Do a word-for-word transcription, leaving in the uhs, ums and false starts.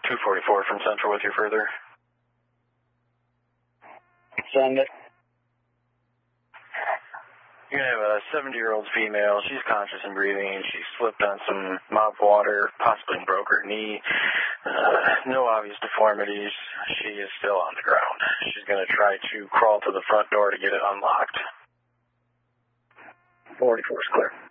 two forty-four from Central with you further. Send it. You're going to have a seventy-year-old female. She's conscious and breathing. She slipped on some mop water, possibly broke her knee. Uh, no obvious deformities. She is still on the ground. She's going to try to crawl to the front door to get it unlocked. forty-four is clear.